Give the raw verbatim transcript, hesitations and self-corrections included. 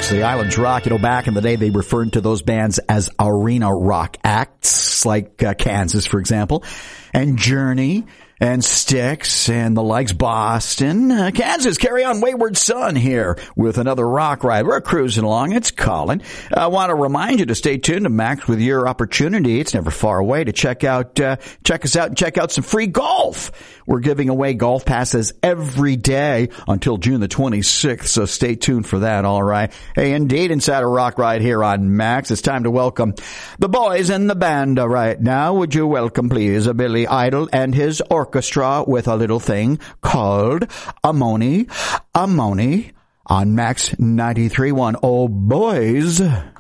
Rocks, the Islands Rock. You know, back in the day, they referred to those bands as arena rock acts, like uh, Kansas, for example, and Journey, and Styx, and the likes. Boston, uh, Kansas, Carry On Wayward Son here with another rock ride. We're cruising along. It's Colin. I want to remind you to stay tuned to Max with your opportunity. It's never far away to check out, uh, check us out and check out some free golf. We're giving away golf passes every day until June the twenty-sixth, so stay tuned for that, all right? Hey, indeed, inside a rock ride here on Max, it's time to welcome the boys in the band right now. Would you welcome, please, Billy Idol and his orchestra with a little thing called Amoni, Amoni on Max ninety-three point one. Oh, boys.